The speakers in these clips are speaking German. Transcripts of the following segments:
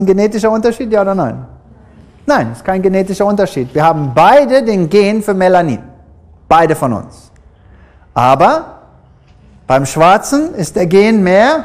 Ein genetischer Unterschied, ja oder nein? Nein, es ist kein genetischer Unterschied. Wir haben beide den Gen für Melanin. Beide von uns. Aber beim Schwarzen ist der Gen mehr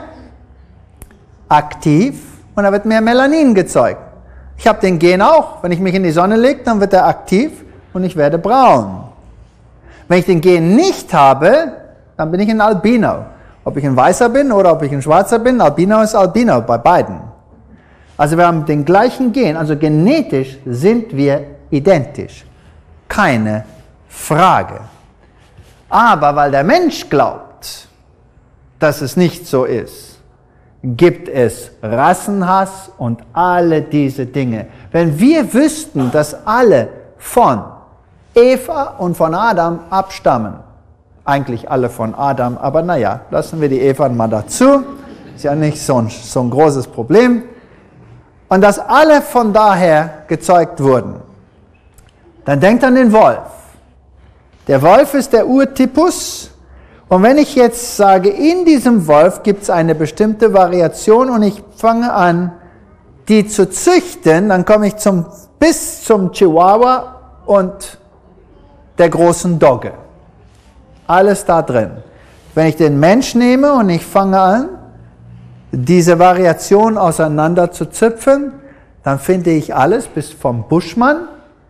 aktiv und da wird mehr Melanin gezeugt. Ich habe den Gen auch. Wenn ich mich in die Sonne lege, dann wird er aktiv und ich werde braun. Wenn ich den Gen nicht habe, dann bin ich ein Albino. Ob ich ein Weißer bin oder ob ich ein Schwarzer bin, Albino ist Albino, bei beiden. Also wir haben den gleichen Gen, also genetisch sind wir identisch. Keine Frage. Aber weil der Mensch glaubt, dass es nicht so ist, gibt es Rassenhass und alle diese Dinge. Wenn wir wüssten, dass alle von Eva und von Adam abstammen, eigentlich alle von Adam, aber naja, lassen wir die Eva mal dazu, ist ja nicht so ein großes Problem, und dass alle von daher gezeugt wurden, dann denkt an den Wolf. Der Wolf ist der Urtypus. Und wenn ich jetzt sage, in diesem Wolf gibt es eine bestimmte Variation und ich fange an, die zu züchten, dann komme ich bis zum Chihuahua und der großen Dogge. Alles da drin. Wenn ich den Mensch nehme und ich fange an, diese Variation auseinander zu züpfen, dann finde ich alles bis vom Buschmann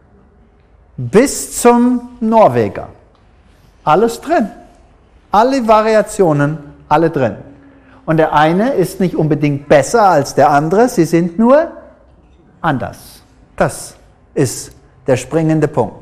bis zum Norweger. Alles drin. Alle Variationen, alle drin. Und der eine ist nicht unbedingt besser als der andere, sie sind nur anders. Das ist der springende Punkt.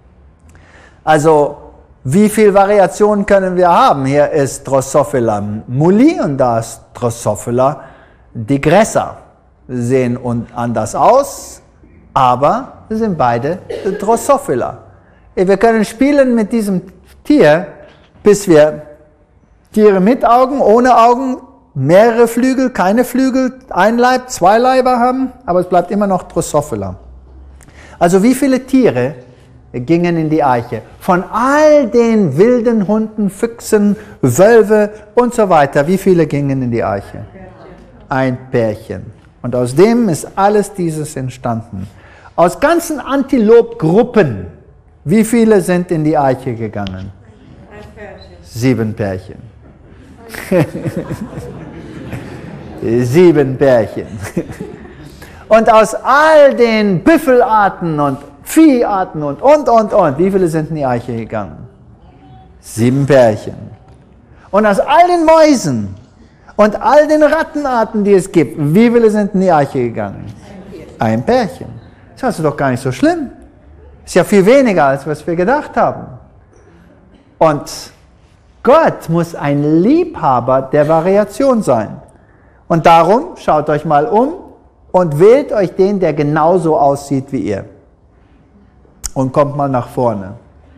Also, wie viel Variationen können wir haben? Hier ist Drosophila mulli und da ist Drosophila digressa. Sie sehen anders aus, aber sie sind beide Drosophila. Wir können spielen mit diesem Tier, bis wir Tiere mit Augen, ohne Augen, mehrere Flügel, keine Flügel, ein Leib, zwei Leiber haben, aber es bleibt immer noch Drosophila. Also wie viele Tiere gingen in die Arche? Von all den wilden Hunden, Füchsen, Wölfe und so weiter, wie viele gingen in die Arche? Ein Pärchen. Und aus dem ist alles dieses entstanden. Aus ganzen Antilopgruppen, wie viele sind in die Arche gegangen? 7 Pärchen. 7 Pärchen. Und aus all den Büffelarten und Vieharten und. Wie viele sind in die Arche gegangen? 7 Pärchen. Und aus all den Mäusen und all den Rattenarten, die es gibt, wie viele sind in die Arche gegangen? Ein Pärchen. Das ist doch gar nicht so schlimm. Ist ja viel weniger, als was wir gedacht haben. Und Gott muss ein Liebhaber der Variation sein. Und darum schaut euch mal um und wählt euch den, der genauso aussieht wie ihr. Und kommt mal nach vorne.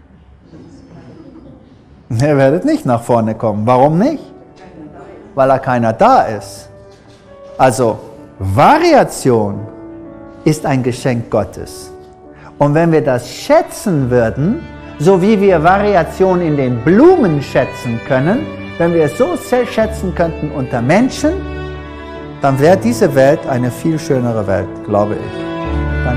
Ihr werdet nicht nach vorne kommen. Warum nicht? Weil da keiner da ist. Also, Variation ist ein Geschenk Gottes. Und wenn wir das schätzen würden, so wie wir Variation in den Blumen schätzen können, wenn wir es so schätzen könnten unter Menschen, dann wäre diese Welt eine viel schönere Welt, glaube ich.